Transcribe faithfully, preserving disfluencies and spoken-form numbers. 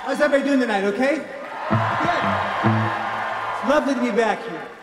How's everybody doing tonight, okay? Good. It's lovely to be back here.